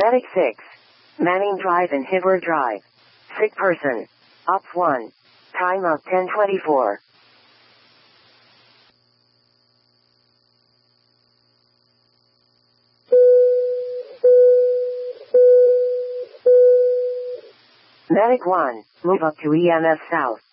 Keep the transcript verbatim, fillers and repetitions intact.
Medic six. Manning Drive and Hibber Drive. Sick person. Op one. Time of ten twenty-four. Medic one. Move up to E M S South.